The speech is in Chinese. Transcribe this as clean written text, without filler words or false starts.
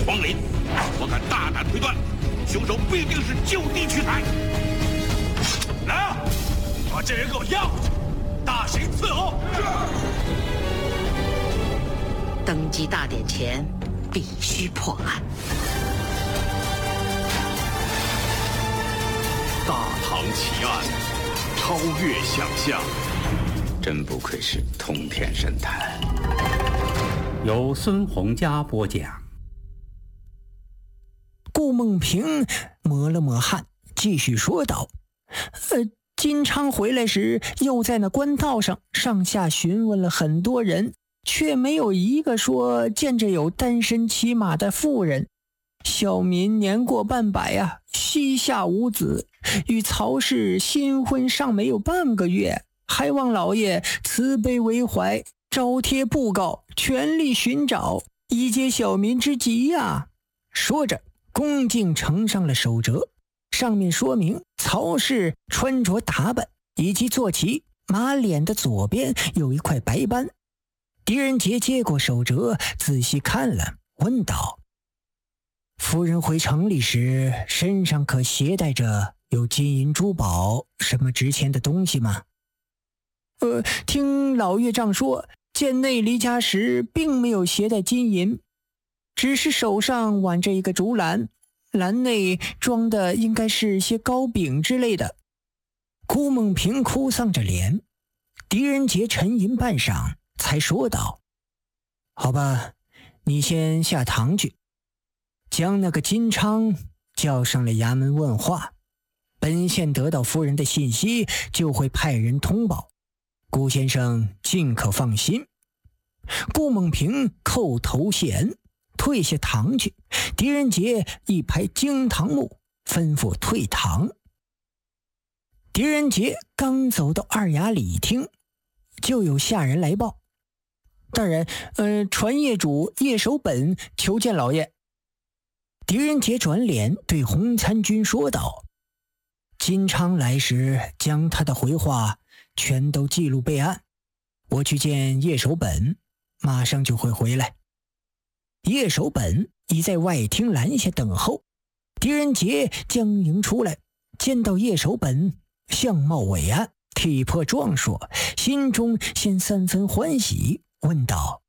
皇陵，我敢大胆推断，凶手必定是就地取材。来啊，把这人给我押回去，大刑伺候。 登基大典前必须破案。 大唐奇案，超越想象。 真不愧是通天神探。 由孙洪佳播讲。 顾梦平抹了抹汗，继续说道：金昌回来时，又在那官道上上下询问了很多人，却没有一个说见着有单身骑马的妇人。小民年过半百啊，膝下无子，与曹氏新婚尚没有半个月，还望老爷慈悲为怀，招贴布告，全力寻找，以解小民之急呀。说着恭敬呈上了手折，上面说明曹氏穿着打扮以及坐骑马脸的左边有一块白斑。狄仁杰接过手折，仔细看了，问道：夫人回城里时，身上可携带着有金银珠宝什么值钱的东西吗？听老岳丈说，见内离家时并没有携带金银，只是手上挽着一个竹篮，篮内装的应该是些糕饼之类的。顾梦平哭丧着脸，狄仁杰沉吟半晌，才说道：好吧，你先下堂去，将那个金昌叫上了衙门问话，本县得到夫人的信息，就会派人通报，顾先生尽可放心。顾梦平叩头谢恩，退下堂去。狄仁杰一拍惊堂木，吩咐退堂。狄仁杰刚走到二衙里厅，就有下人来报：大人，传业主叶守本求见老爷。狄仁杰转脸对洪参军说道：金昌来时将他的回话全都记录备案，我去见叶守本，马上就会回来。叶守本已在外厅拦下等候。狄仁杰将迎出来，见到叶守本相貌伟岸，体魄壮硕，心中先三分欢喜，问道：